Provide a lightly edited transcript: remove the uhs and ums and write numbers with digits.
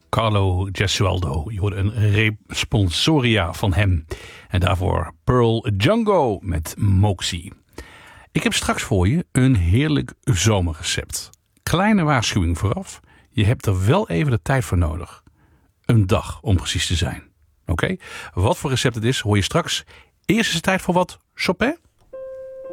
Carlo Gesualdo. Je hoorde een responsoria van hem. En daarvoor Pearl Django met Moxie. Ik heb straks voor je een heerlijk zomerrecept. Kleine waarschuwing vooraf. Je hebt er wel even de tijd voor nodig. Een dag om precies te zijn. Oké? Wat voor recept het is hoor je straks. Eerst is het tijd voor wat Chopin.